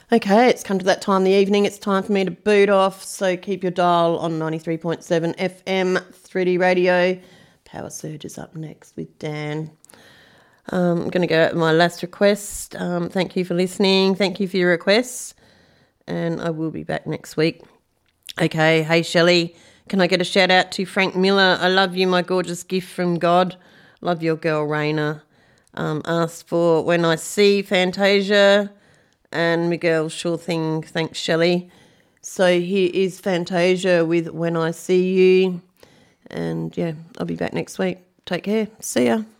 Okay, it's come to that time of the evening. It's time for me to boot off. So keep your dial on 93.7 FM, 3D Radio. Power Surge is up next with Dan. I'm going to go at my last request. Thank you for listening. Thank you for your requests. And I will be back next week. Okay, hey Shelley, can I get a shout out to Frank Miller? I love you, my gorgeous gift from God. Love your girl Raina. Asked for When I See Fantasia. And Miguel, sure thing, thanks Shelley. So here is Fantasia with When I See You. And yeah, I'll be back next week. Take care. See ya.